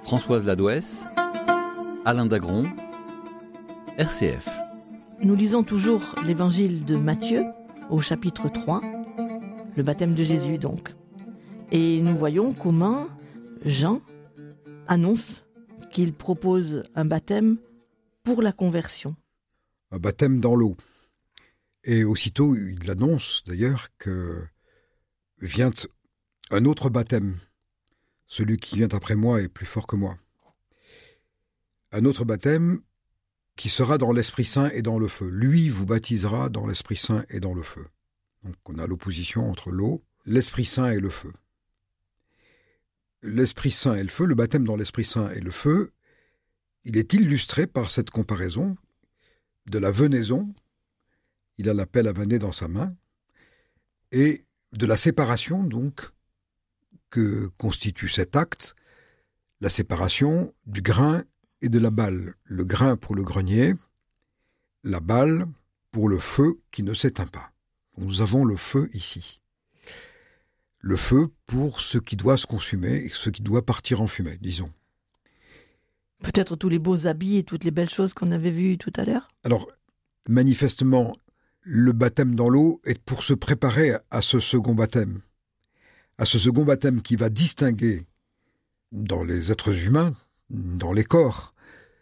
Françoise Ladouès, Alain Dagron, RCF. Nous lisons toujours l'évangile de Matthieu au chapitre 3, le baptême de Jésus donc. Et nous voyons comment Jean annonce qu'il propose un baptême pour la conversion. Un baptême dans l'eau. Et aussitôt, il annonce d'ailleurs que vient un autre baptême. Celui qui vient après moi est plus fort que moi. Un autre baptême qui sera dans l'Esprit Saint et dans le feu. Lui vous baptisera dans l'Esprit Saint et dans le feu. Donc on a l'opposition entre l'eau, l'Esprit Saint et le feu. L'Esprit Saint et le feu, le baptême dans l'Esprit Saint et le feu, il est illustré par cette comparaison de la venaison, il a la pelle à vanner dans sa main, et de la séparation donc que constitue cet acte, la séparation du grain et de la balle. Le grain pour le grenier, la balle pour le feu qui ne s'éteint pas. Nous avons le feu ici. Le feu pour ce qui doit se consumer et ce qui doit partir en fumée, disons. Peut-être tous les beaux habits et toutes les belles choses qu'on avait vues tout à l'heure ? Alors, manifestement, le baptême dans l'eau est pour se préparer à ce second baptême. À ce second baptême qui va distinguer dans les êtres humains, dans les corps,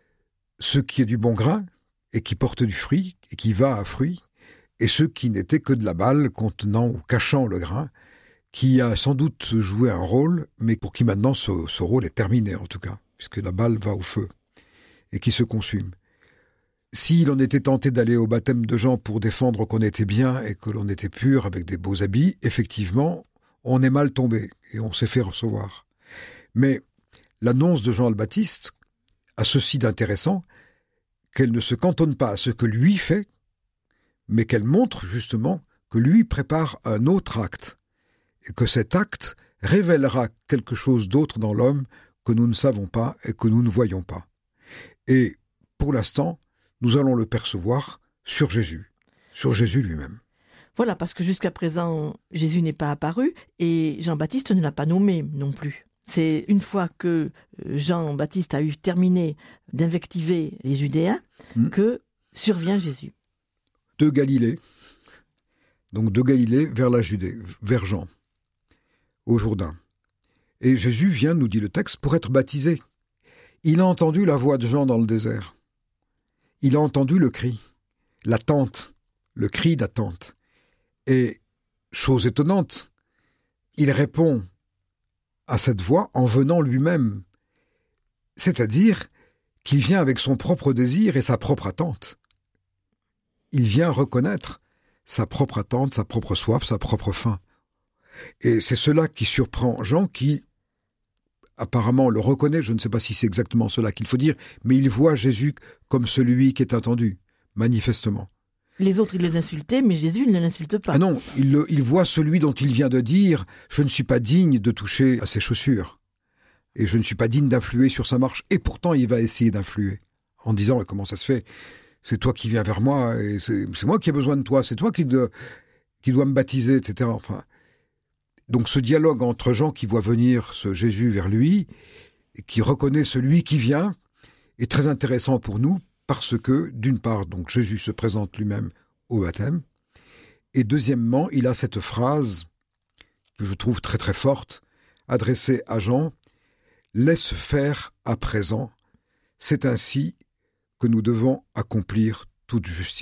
ce qui est du bon grain et qui porte du fruit et qui va à fruit, et ce qui n'était que de la balle contenant ou cachant le grain, qui a sans doute joué un rôle, mais pour qui maintenant ce rôle est terminé en tout cas, puisque la balle va au feu et qui se consume. S'il en était tenté d'aller au baptême de Jean pour défendre qu'on était bien et que l'on était pur avec des beaux habits, effectivement, on est mal tombé et on s'est fait recevoir. Mais l'annonce de Jean le Baptiste a ceci d'intéressant qu'elle ne se cantonne pas à ce que lui fait, mais qu'elle montre justement que lui prépare un autre acte et que cet acte révélera quelque chose d'autre dans l'homme que nous ne savons pas et que nous ne voyons pas. Et pour l'instant, nous allons le percevoir sur Jésus lui-même. Voilà, parce que jusqu'à présent, Jésus n'est pas apparu et Jean-Baptiste ne l'a pas nommé non plus. C'est une fois que Jean-Baptiste a eu terminé d'invectiver les Judéens que survient Jésus. De Galilée, donc de Galilée vers la Judée, vers Jean, au Jourdain. Et Jésus vient, nous dit le texte, pour être baptisé. Il a entendu la voix de Jean dans le désert. Il a entendu le cri, l'attente, le cri d'attente. Et, chose étonnante, il répond à cette voix en venant lui-même. C'est-à-dire qu'il vient avec son propre désir et sa propre attente. Il vient reconnaître sa propre attente, sa propre soif, sa propre faim. Et c'est cela qui surprend Jean qui, apparemment, le reconnaît, je ne sais pas si c'est exactement cela qu'il faut dire, mais il voit Jésus comme celui qui est attendu, manifestement. Les autres, ils les insultaient, mais Jésus ne l'insulte pas. Ah non, il voit celui dont il vient de dire « Je ne suis pas digne de toucher à ses chaussures, et je ne suis pas digne d'influer sur sa marche. » Et pourtant, il va essayer d'influer, en disant « Comment ça se fait ? C'est toi qui viens vers moi, et c'est moi qui ai besoin de toi, c'est toi qui dois me baptiser, etc. » Enfin, donc ce dialogue entre Jean qui voit venir ce Jésus vers lui, et qui reconnaît celui qui vient, est très intéressant pour nous, parce que, d'une part, donc Jésus se présente lui-même au baptême, et deuxièmement, il a cette phrase que je trouve très très forte, adressée à Jean, « Laisse faire à présent, c'est ainsi que nous devons accomplir toute justice. »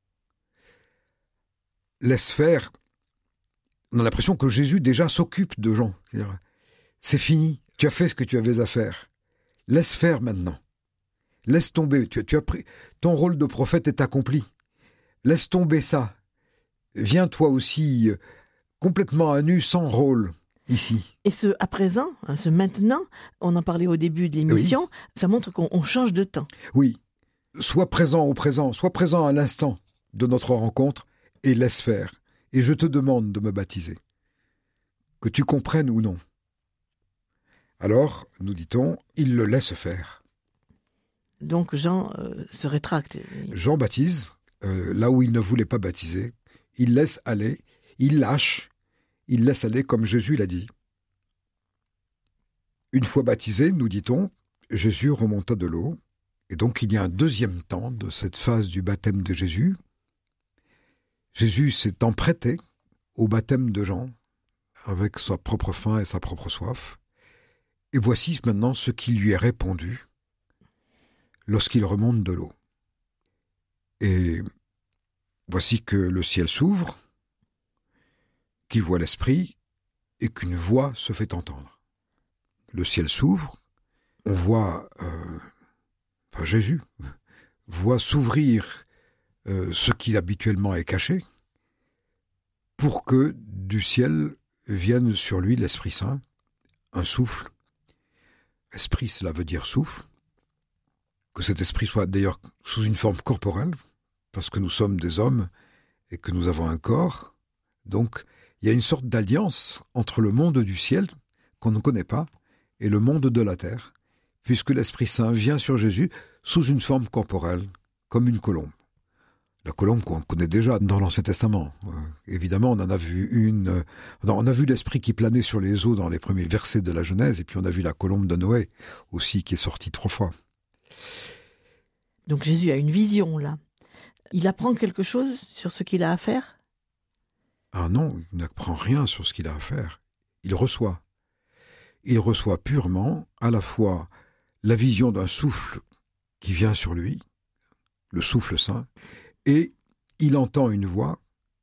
Laisse faire, on a l'impression que Jésus déjà s'occupe de Jean. C'est-à-dire, c'est fini, tu as fait ce que tu avais à faire. Laisse faire maintenant. Laisse tomber, tu as pris, ton rôle de prophète est accompli. Laisse tomber ça. Viens toi aussi complètement à nu, sans rôle, ici. Et ce à présent, ce maintenant, on en parlait au début de l'émission, oui. Ça montre qu'on change de temps. Oui, sois présent au présent, sois présent à l'instant de notre rencontre et laisse faire. Et je te demande de me baptiser. Que tu comprennes ou non. Alors, nous dit-on, il le laisse faire. Donc Jean se rétracte. Jean baptise, là où il ne voulait pas baptiser. Il laisse aller, il lâche, il laisse aller comme Jésus l'a dit. Une fois baptisé, nous dit-on, Jésus remonta de l'eau, et donc il y a un deuxième temps de cette phase du baptême de Jésus. Jésus s'est emprêté au baptême de Jean, avec sa propre faim et sa propre soif. Et voici maintenant ce qui lui est répondu lorsqu'il remonte de l'eau. Et voici que le ciel s'ouvre, qu'il voit l'Esprit, et qu'une voix se fait entendre. Le ciel s'ouvre, on voit Jésus voit s'ouvrir ce qui habituellement est caché, pour que du ciel vienne sur lui l'Esprit Saint, un souffle. Esprit, cela veut dire souffle. Que cet esprit soit d'ailleurs sous une forme corporelle, parce que nous sommes des hommes et que nous avons un corps. Donc, il y a une sorte d'alliance entre le monde du ciel, qu'on ne connaît pas, et le monde de la terre, puisque l'Esprit Saint vient sur Jésus sous une forme corporelle, comme une colombe. La colombe qu'on connaît déjà dans l'Ancien Testament. Évidemment, on en a vu une. On a vu l'Esprit qui planait sur les eaux dans les premiers versets de la Genèse, et puis on a vu la colombe de Noé aussi qui est sortie 3 fois. Donc Jésus a une vision là. Il apprend quelque chose sur ce qu'il a à faire ? Ah non, il n'apprend rien sur ce qu'il a à faire. Il reçoit. Il reçoit purement à la fois la vision d'un souffle qui vient sur lui, le souffle saint, et il entend une voix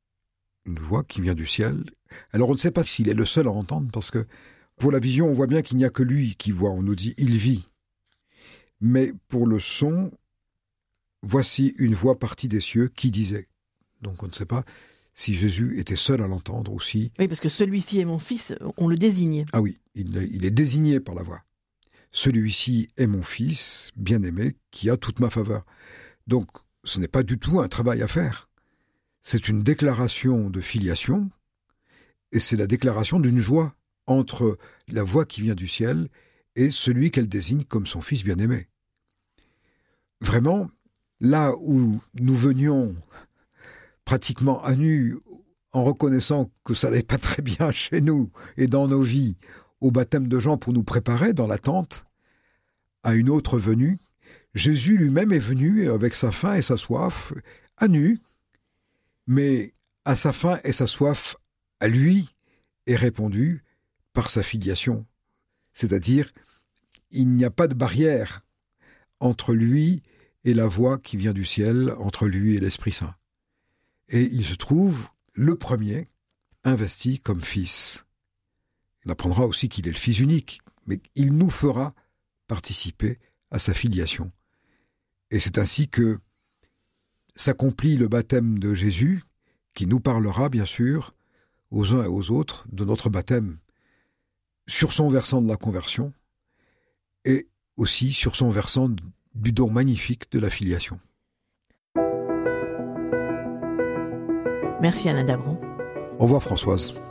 qui vient du ciel. Alors on ne sait pas s'il est le seul à entendre, parce que pour la vision, on voit bien qu'il n'y a que lui qui voit. On nous dit « il vit ». Mais pour le son, voici une voix partie des cieux qui disait. Donc on ne sait pas si Jésus était seul à l'entendre aussi. Oui, parce que celui-ci est mon fils, on le désigne. Ah oui, il est désigné par la voix. Celui-ci est mon fils, bien-aimé, qui a toute ma faveur. Donc, ce n'est pas du tout un travail à faire. C'est une déclaration de filiation, et c'est la déclaration d'une joie entre la voix qui vient du ciel et celui qu'elle désigne comme son fils bien-aimé. Vraiment, là où nous venions pratiquement à nu, en reconnaissant que ça n'allait pas très bien chez nous et dans nos vies, au baptême de Jean pour nous préparer dans l'attente à une autre venue, Jésus lui-même est venu avec sa faim et sa soif, à nu, mais à sa faim et sa soif, à lui, est répondu par sa filiation. C'est-à-dire, il n'y a pas de barrière entre lui et la voix qui vient du ciel, entre lui et l'Esprit Saint. Et il se trouve, le premier, investi comme fils. Il apprendra aussi qu'il est le fils unique, mais il nous fera participer à sa filiation. Et c'est ainsi que s'accomplit le baptême de Jésus, qui nous parlera, bien sûr, aux uns et aux autres, de notre baptême, sur son versant de la conversion, et aussi sur son versant du don magnifique de la filiation. Merci Alain Dagron. Au revoir Françoise.